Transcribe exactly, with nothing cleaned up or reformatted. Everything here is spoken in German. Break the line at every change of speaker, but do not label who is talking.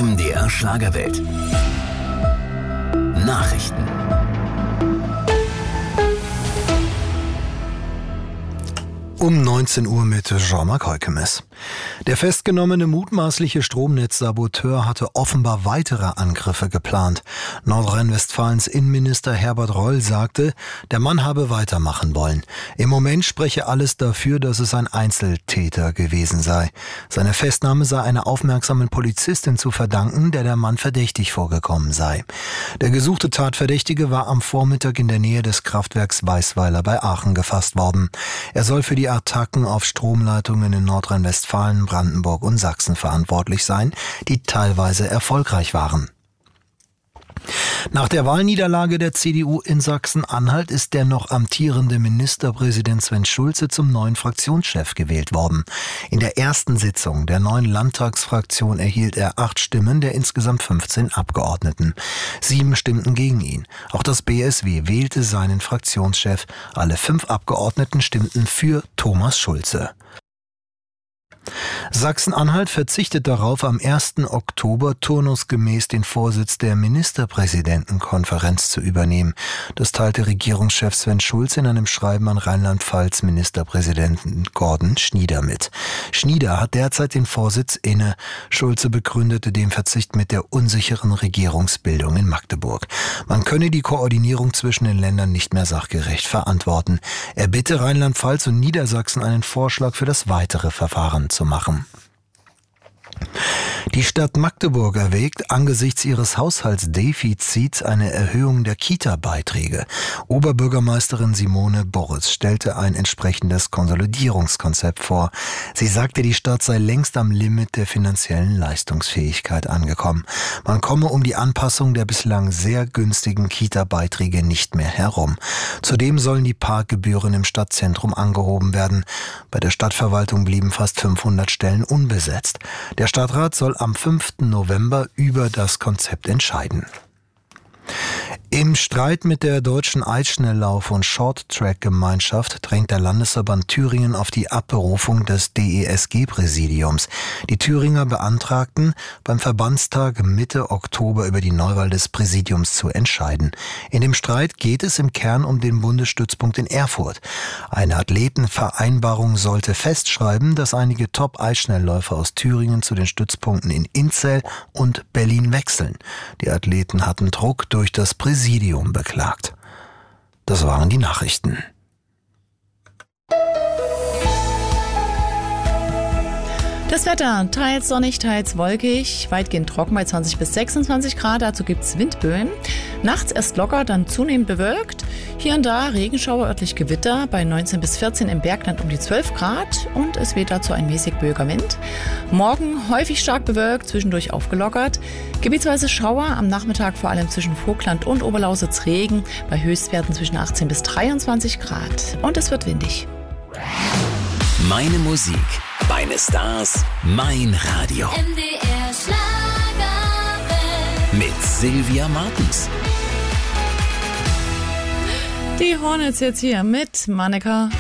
M D R Schlagerwelt. Nachrichten.
Um neunzehn Uhr mit Jean-Marc Heukemes. Der festgenommene mutmaßliche Stromnetzsaboteur hatte offenbar weitere Angriffe geplant. Nordrhein-Westfalens Innenminister Herbert Reul sagte, der Mann habe weitermachen wollen. Im Moment spreche alles dafür, dass es ein Einzeltäter gewesen sei. Seine Festnahme sei einer aufmerksamen Polizistin zu verdanken, der der Mann verdächtig vorgekommen sei. Der gesuchte Tatverdächtige war am Vormittag in der Nähe des Kraftwerks Weißweiler bei Aachen gefasst worden. Er soll für die Attacken auf Stromleitungen in Nordrhein-Westfalen, Brandenburg und Sachsen verantwortlich sein, die teilweise erfolgreich waren. Nach der Wahlniederlage der C D U in Sachsen-Anhalt ist der noch amtierende Ministerpräsident Sven Schulze zum neuen Fraktionschef gewählt worden. In der ersten Sitzung der neuen Landtagsfraktion erhielt er acht Stimmen der insgesamt fünfzehn Abgeordneten. Sieben stimmten gegen ihn. Auch das B S W wählte seinen Fraktionschef. Alle fünf Abgeordneten stimmten für Thomas Schulze. Sachsen-Anhalt verzichtet darauf, am ersten Oktober turnusgemäß den Vorsitz der Ministerpräsidentenkonferenz zu übernehmen. Das teilte Regierungschef Sven Schulze in einem Schreiben an Rheinland-Pfalz Ministerpräsidenten Gordon Schnieder mit. Schnieder hat derzeit den Vorsitz inne. Schulze begründete den Verzicht mit der unsicheren Regierungsbildung in Magdeburg. Man könne die Koordinierung zwischen den Ländern nicht mehr sachgerecht verantworten. Er bitte Rheinland-Pfalz und Niedersachsen einen Vorschlag für das weitere Verfahren zu machen. Die Stadt Magdeburg erwägt angesichts ihres Haushaltsdefizits eine Erhöhung der Kita-Beiträge. Oberbürgermeisterin Simone Boris stellte ein entsprechendes Konsolidierungskonzept vor. Sie sagte, die Stadt sei längst am Limit der finanziellen Leistungsfähigkeit angekommen. Man komme um die Anpassung der bislang sehr günstigen Kita-Beiträge nicht mehr herum. Zudem sollen die Parkgebühren im Stadtzentrum angehoben werden. Bei der Stadtverwaltung blieben fast fünfhundert Stellen unbesetzt. Der Stadtrat soll am fünften November über das Konzept entscheiden. Im Streit mit der Deutschen Eisschnelllauf- und Shorttrack-Gemeinschaft drängt der Landesverband Thüringen auf die Abberufung des D E S G-Präsidiums. Die Thüringer beantragten, beim Verbandstag Mitte Oktober über die Neuwahl des Präsidiums zu entscheiden. In dem Streit geht es im Kern um den Bundesstützpunkt in Erfurt. Eine Athletenvereinbarung sollte festschreiben, dass einige Top-Eisschnellläufer aus Thüringen zu den Stützpunkten in Inzell und Berlin wechseln. Die Athleten hatten Druck durch das Präsidium beklagt. Das waren die Nachrichten.
Das Wetter, teils sonnig, teils wolkig, weitgehend trocken bei zwanzig bis sechsundzwanzig Grad, dazu gibt's Windböen. Nachts erst locker, dann zunehmend bewölkt. Hier und da Regenschauer, örtlich Gewitter, bei neunzehn bis vierzehn im Bergland um die zwölf Grad und es weht dazu ein mäßig böiger Wind. Morgen häufig stark bewölkt, zwischendurch aufgelockert. Gebietsweise Schauer, am Nachmittag vor allem zwischen Vogtland und Oberlausitz Regen, bei Höchstwerten zwischen achtzehn bis dreiundzwanzig Grad. Und es wird windig.
Meine Musik, meine Stars, mein Radio.
M D R Schlagerwelt.
Mit Sylvia Martens.
Die Hornets jetzt hier mit Mannequin.